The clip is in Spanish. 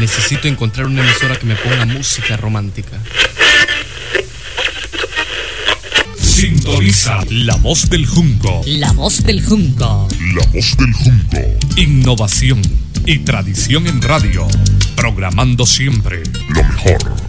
necesito encontrar una emisora que me ponga música romántica. Sintoniza La Voz del Junco. La Voz del Junco. La Voz del Junco. Innovación y tradición en radio. Programando siempre lo mejor.